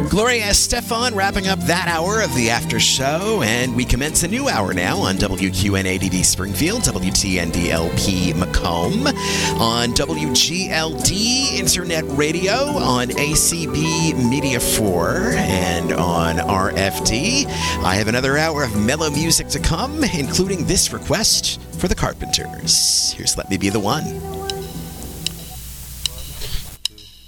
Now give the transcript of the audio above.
Gloria Estefan wrapping up that hour of the after show, and we commence a new hour now on WQNADD Springfield, WTNDLP Macomb, on WGLD Internet Radio, on ACB Media 4, and on RFD. I have another hour of mellow music to come, including this request for the Carpenters. Here's Let Me Be the One.